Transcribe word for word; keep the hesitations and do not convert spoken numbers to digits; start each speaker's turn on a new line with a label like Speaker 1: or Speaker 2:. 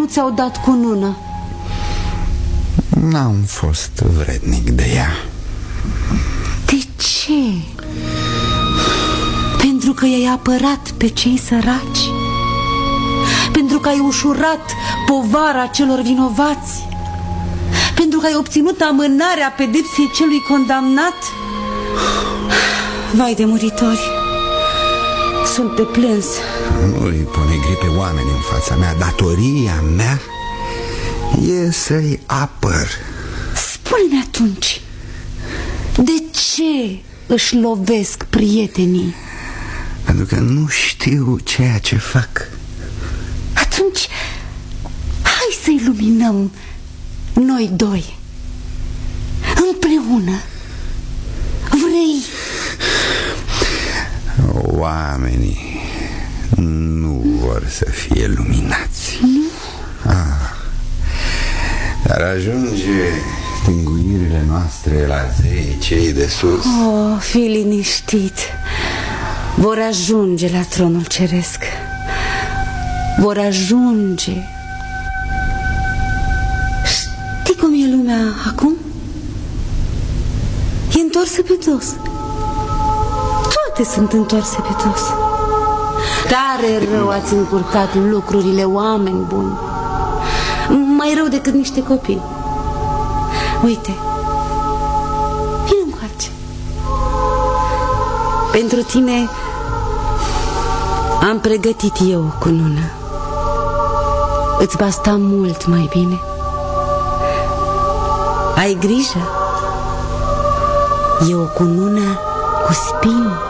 Speaker 1: ți-au dat cunună?
Speaker 2: N-am fost vrednic de ea.
Speaker 1: De ce? Pentru că i-ai apărat pe cei săraci? Pentru că ai ușurat povara celor vinovați? Pentru că ai obținut amânarea pedepsei celui condamnat? Vai de muritori, sunt de plâns.
Speaker 2: Nu-i pune gripe oameni în fața mea. Datoria mea e să-i apăr.
Speaker 1: Spune-mi atunci, de ce își lovesc prietenii?
Speaker 2: Pentru că nu știu ceea ce fac.
Speaker 1: Atunci, hai să-i luminăm noi doi împreună. Vrei?
Speaker 2: Oamenii nu vor să fie luminați.
Speaker 1: Nu?
Speaker 2: Ah, dar ajunge tinguirile noastre la zei cei de sus.
Speaker 1: Oh, fii liniștit. Vor ajunge la tronul ceresc. Vor ajunge. Știi cum e lumea acum? E întoarsă pe dos. Toate sunt întoarse pe dos. Tare rău ați încurcat lucrurile, oameni buni. Mai rău decât niște copii. Uite, vine încoace. Pentru tine am pregătit eu o cunună. Îți va sta mult mai bine. Ai grijă? E o cunună cu spini.